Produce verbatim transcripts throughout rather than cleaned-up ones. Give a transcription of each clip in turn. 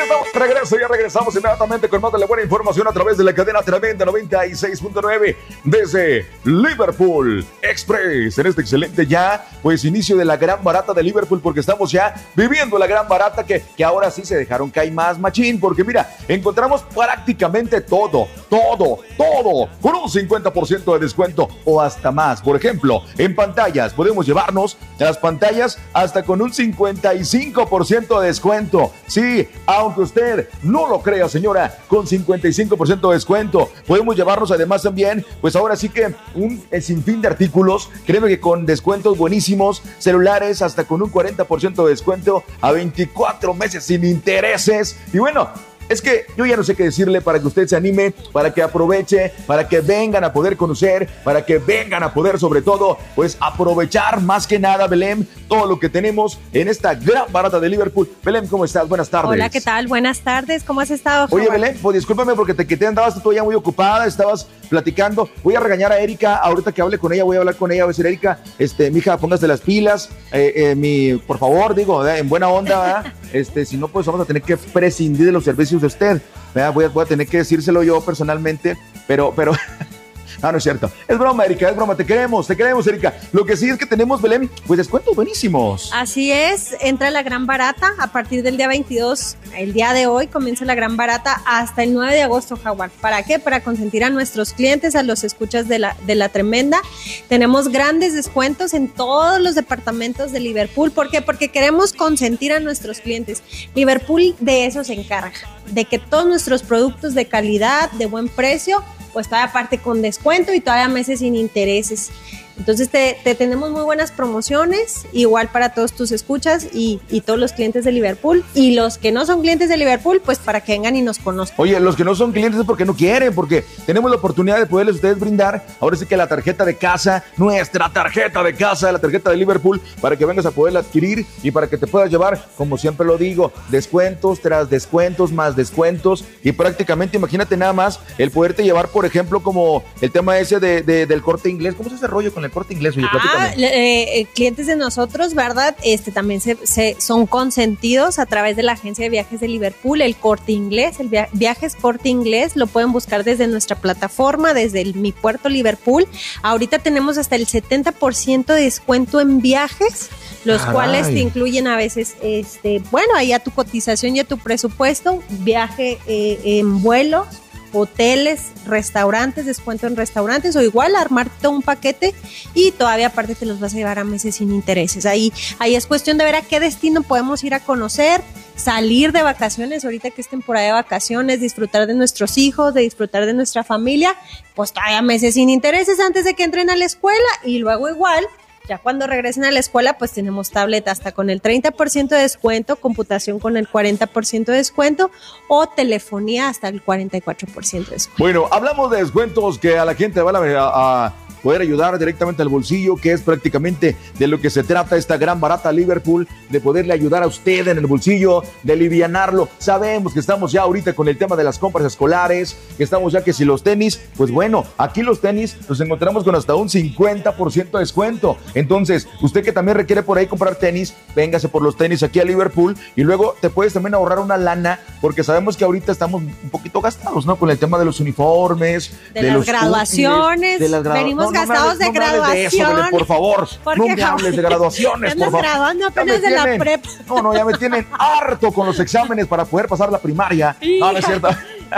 estamos de regreso, ya regresamos inmediatamente con más de la buena información a través de la cadena Tremenda noventa y seis punto nueve desde Liverpool Express, en este excelente ya, pues inicio de la gran barata de Liverpool, porque estamos ya viviendo la gran barata que, que ahora sí se dejaron caer más machín, porque mira, encontramos prácticamente todo, todo, todo, con un cincuenta por ciento de descuento o hasta más. Por ejemplo, en pantallas, podemos llevarnos las pantallas hasta con un cincuenta y cinco por ciento de descuento. Sí, aunque usted no lo crea, señora, con cincuenta y cinco por ciento de descuento. Podemos llevarnos además también, pues ahora sí que un sinfín de artículos, créeme que con descuentos buenísimos, celulares hasta con un cuarenta por ciento de descuento a veinticuatro meses sin intereses. Y bueno, es que yo ya no sé qué decirle para que usted se anime, para que aproveche, para que vengan a poder conocer, para que vengan a poder sobre todo, pues aprovechar más que nada, Belén, todo lo que tenemos en esta gran barata de Liverpool. Belén, ¿cómo estás? Buenas tardes. Hola, ¿qué tal? Buenas tardes, ¿cómo has estado, Oye, Javier? Belén, pues discúlpame porque te quité, andabas tú ya muy ocupada, estabas platicando. Voy a regañar a Erika, ahorita que hable con ella, voy a hablar con ella, voy a decir, Erika, este, mija, póngase las pilas, eh, eh, mi, por favor, digo, eh, en buena onda, ¿verdad? Este, si no, pues vamos a tener que prescindir de los servicios de usted, ¿verdad? Voy a, voy a tener que decírselo yo personalmente, pero, pero... No, no es cierto. Es broma, Erika, es broma. Te queremos, te queremos, Erika. Lo que sí es que tenemos, Belén, pues descuentos buenísimos. Así es, entra la gran barata a partir del día veintidós. El día de hoy comienza la gran barata hasta el nueve de agosto, Jaguar. ¿Para qué? Para consentir a nuestros clientes, a los escuchas de la, de la Tremenda. Tenemos grandes descuentos en todos los departamentos de Liverpool. ¿Por qué? Porque queremos consentir a nuestros clientes. Liverpool de eso se encarga, de que todos nuestros productos de calidad, de buen precio, pues todavía aparte con descuento y todavía meses sin intereses. Entonces te, te tenemos muy buenas promociones, igual para todos tus escuchas y, y todos los clientes de Liverpool. Y los que no son clientes de Liverpool, pues para que vengan y nos conozcan. Oye, los que no son clientes es porque no quieren, porque tenemos la oportunidad de poderles ustedes brindar, ahora sí que la tarjeta de casa, nuestra tarjeta de casa, la tarjeta de Liverpool, para que vengas a poderla adquirir y para que te puedas llevar, como siempre lo digo, descuentos tras descuentos, más descuentos, y prácticamente imagínate nada más el poderte llevar, por ejemplo, como el tema ese de, de, del Corte Inglés. ¿Cómo es ese rollo con el Corte Inglés? Oye, ah, eh, clientes de nosotros, ¿verdad? Este también se, se son consentidos a través de la agencia de viajes de Liverpool, el Corte Inglés, el via- Viajes Corte Inglés, lo pueden buscar desde nuestra plataforma, desde el, Mi Puerto Liverpool. Ahorita tenemos hasta el setenta por ciento de descuento en viajes, los Caray. cuales te incluyen a veces, este, bueno, ahí a tu cotización y a tu presupuesto, viaje eh, en vuelos, hoteles, restaurantes, descuento en restaurantes o igual armarte un paquete y todavía aparte te los vas a llevar a meses sin intereses. Ahí, ahí es cuestión de ver a qué destino podemos ir a conocer, salir de vacaciones, ahorita que es temporada de vacaciones, disfrutar de nuestros hijos, de disfrutar de nuestra familia, pues todavía meses sin intereses antes de que entren a la escuela y luego igual. Ya cuando regresen a la escuela, pues tenemos tablet hasta con el treinta por ciento de descuento, computación con el cuarenta por ciento de descuento o telefonía hasta el cuarenta y cuatro por ciento de descuento. Bueno, hablamos de descuentos que a la gente van a, a poder ayudar directamente al bolsillo, que es prácticamente de lo que se trata esta gran barata Liverpool, de poderle ayudar a usted en el bolsillo, de alivianarlo. Sabemos que estamos ya ahorita con el tema de las compras escolares, que estamos ya que si los tenis, pues bueno, aquí los tenis los encontramos con hasta un cincuenta por ciento de descuento. Entonces, usted que también requiere por ahí comprar tenis, véngase por los tenis aquí a Liverpool y luego te puedes también ahorrar una lana, porque sabemos que ahorita estamos un poquito gastados, ¿no? Con el tema de los uniformes, de, de las los graduaciones, útiles, de las gradu- venimos no, no gastados me hables, de no graduación. Me hables de eso, Belén, por favor. No me hables de graduaciones, por favor. Graduando apenas de la prepa. No, no, ya me tienen harto con los exámenes para poder pasar la primaria. No, no es cierto.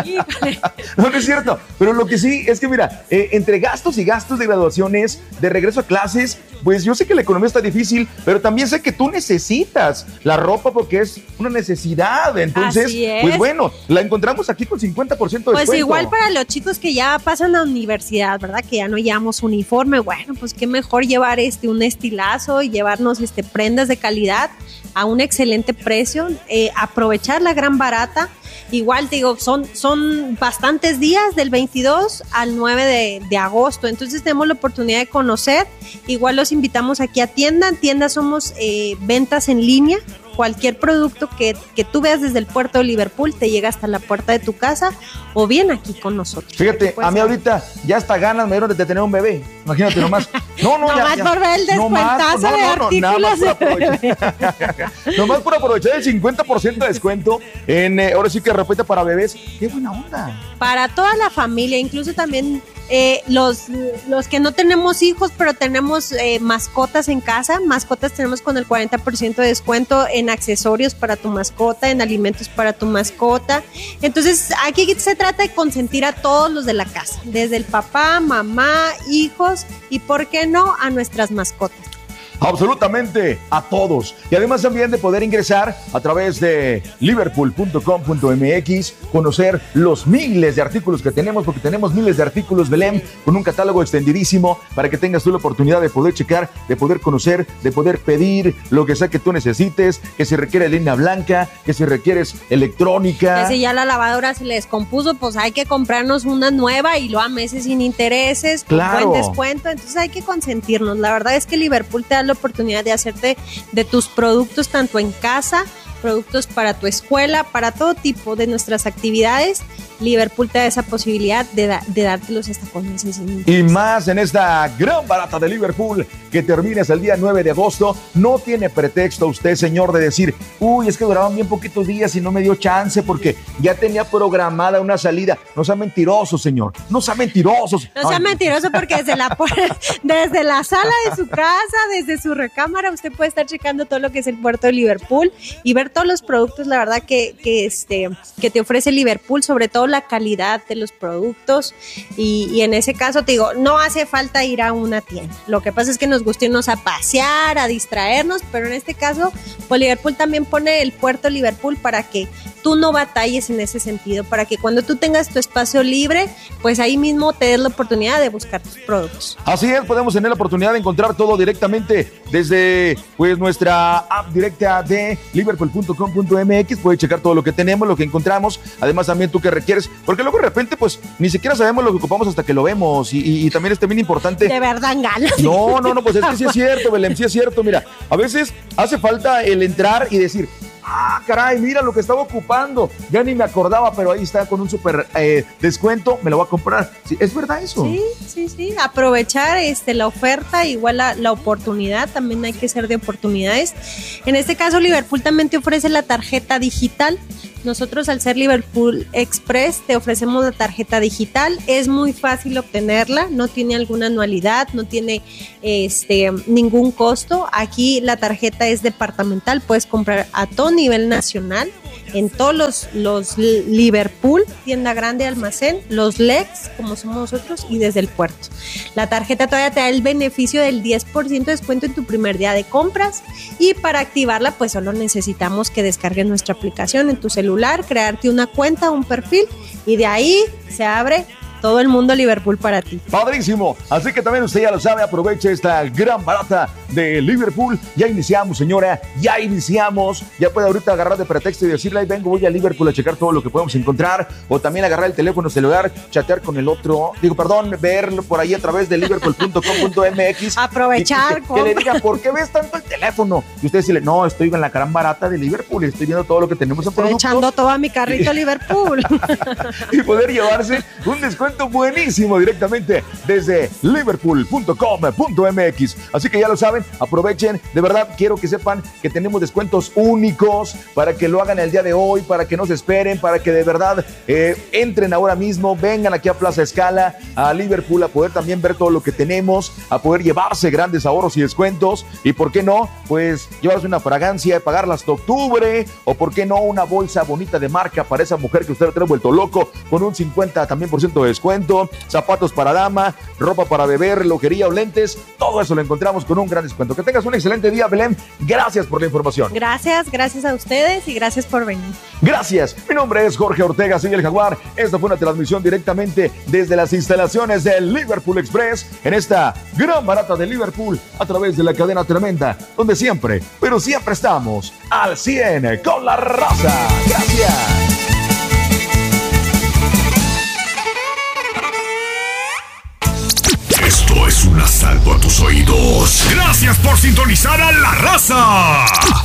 No, no es cierto, pero lo que sí es que mira, eh, entre gastos y gastos de graduaciones, de regreso a clases, pues yo sé que la economía está difícil, pero también sé que tú necesitas la ropa porque es una necesidad, entonces, pues bueno, la encontramos aquí con cincuenta por ciento de pues descuento. Igual para los chicos que ya pasan a la universidad, ¿verdad? Que ya no llevamos uniforme, bueno, pues qué mejor llevar este un estilazo y llevarnos este prendas de calidad a un excelente precio, eh, aprovechar la gran barata. Igual te digo, son, son bastantes días del veintidós al nueve de, de agosto, entonces tenemos la oportunidad de conocer. Igual los invitamos aquí a tienda, en tienda somos eh, ventas en línea, cualquier producto que, que tú veas desde el puerto de Liverpool te llega hasta la puerta de tu casa o bien aquí con nosotros. Fíjate, a mí ahorita ya hasta ganas me dieron de tener un bebé. Imagínate nomás. No, no, nomás ya, por ver el descuentazo no, no, de no, no, artículos. Nada más por aprovechar, nomás por aprovechar el cincuenta por ciento de descuento en, eh, ahora sí que repite para bebés. ¡Qué buena onda! Para toda la familia, incluso también eh, los, los que no tenemos hijos, pero tenemos eh, mascotas en casa. Mascotas tenemos con el cuarenta por ciento de descuento en accesorios para tu mascota, en alimentos para tu mascota. Entonces, aquí se trata de consentir a todos los de la casa, desde el papá, mamá, hijos y, ¿por qué no?, a nuestras mascotas. Absolutamente a todos. Y además también de poder ingresar a través de liverpool punto com punto m x, conocer los miles de artículos que tenemos, porque tenemos miles de artículos, Belén, con un catálogo extendidísimo para que tengas tú la oportunidad de poder checar, de poder conocer, de poder pedir lo que sea que tú necesites, que si requiere línea blanca, que si requieres electrónica. Que si ya la lavadora se le descompuso, pues hay que comprarnos una nueva y lo a meses sin intereses, con claro, buen descuento. Entonces hay que consentirnos. La verdad es que Liverpool te da la oportunidad de hacerte de tus productos tanto en casa, productos para tu escuela, para todo tipo de nuestras actividades. Liverpool te da esa posibilidad de, da, de dártelos hasta con meses sin interés. Y más en esta gran barata de Liverpool que termina hasta el día nueve de agosto. No tiene pretexto usted, señor, de decir, uy, es que duraban bien poquitos días y no me dio chance porque ya tenía programada una salida. No sea mentiroso, señor. No sea mentiroso. No sea mentiroso porque desde la, desde la sala de su casa, desde su recámara, usted puede estar checando todo lo que es el puerto de Liverpool y ver todos los productos, la verdad, que, que, este, que te ofrece Liverpool, sobre todo la calidad de los productos y, y en ese caso te digo, no hace falta ir a una tienda. Lo que pasa es que nos gusta irnos a pasear, a distraernos, pero en este caso, pues Liverpool también pone el puerto de Liverpool para que tú no batalles en ese sentido, para que cuando tú tengas tu espacio libre, pues ahí mismo te des la oportunidad de buscar tus productos. Así es, podemos tener la oportunidad de encontrar todo directamente desde pues nuestra app directa de liverpool punto com punto m x. Puedes checar todo lo que tenemos, lo que encontramos, además también tú que requieres, porque luego de repente pues ni siquiera sabemos lo que ocupamos hasta que lo vemos y, y, y también es también importante. De verdad, ganas. No, no, no, pues es que sí es cierto, Belén, sí es cierto. Mira, a veces hace falta el entrar y decir, ah, caray, mira lo que estaba ocupando, ya ni me acordaba, pero ahí está con un súper eh, descuento, me lo voy a comprar. Sí, ¿es verdad eso? Sí, sí, sí, aprovechar este, la oferta, igual la, la oportunidad, también hay que ser de oportunidades. En este caso, Liverpool también te ofrece la tarjeta digital. Nosotros, al ser Liverpool Express, te ofrecemos la tarjeta digital. Es muy fácil obtenerla, no tiene alguna anualidad, no tiene este, ningún costo. Aquí la tarjeta es departamental, puedes comprar a todo nivel nacional, en todos los, los Liverpool, tienda grande, almacén, los Lex, como somos nosotros, y desde el puerto. La tarjeta todavía te da el beneficio del diez por ciento de descuento en tu primer día de compras, y para activarla, pues solo necesitamos que descargues nuestra aplicación en tu celular, crearte una cuenta, un perfil, y de ahí se abre todo el mundo Liverpool para ti. Padrísimo. Así que también usted ya lo sabe, aproveche esta gran barata de Liverpool. Ya iniciamos, señora, ya iniciamos. Ya puede ahorita agarrar de pretexto y decirle, ahí vengo, voy a Liverpool a checar todo lo que podemos encontrar. O también agarrar el teléfono celular, chatear con el otro. Digo, perdón, verlo por ahí a través de liverpool punto com punto m x. Aprovechar. Que, que, que le digan, ¿por qué ves tanto el teléfono? Y usted decirle, no, estoy en la gran barata de Liverpool. Estoy viendo todo lo que tenemos en productos. Estoy echando todo a mi carrito Liverpool. Y poder llevarse un descuento buenísimo directamente desde liverpool punto com punto m x. Así que ya lo saben, aprovechen. De verdad, quiero que sepan que tenemos descuentos únicos para que lo hagan el día de hoy, para que no se esperen, para que de verdad eh, entren ahora mismo, vengan aquí a Plaza Escala, a Liverpool, a poder también ver todo lo que tenemos, a poder llevarse grandes ahorros y descuentos. Y por qué no, pues llevarse una fragancia, pagarla hasta octubre, o por qué no una bolsa bonita de marca para esa mujer que usted lo tiene vuelto loco, con un cincuenta también por ciento de descuento. Zapatos para dama, ropa para beber, relojería o lentes, todo eso lo encontramos con un gran descuento. Que tengas un excelente día, Belén. Gracias por la información. Gracias, gracias a ustedes y gracias por venir. Gracias. Mi nombre es Jorge Ortega, soy el Jaguar. Esta fue una transmisión directamente desde las instalaciones del Liverpool Express en esta gran barata de Liverpool a través de la cadena Tremenda, donde siempre, pero siempre estamos al cien con la raza. Gracias. Esto es un asalto a tus oídos. Gracias por sintonizar a La Raza.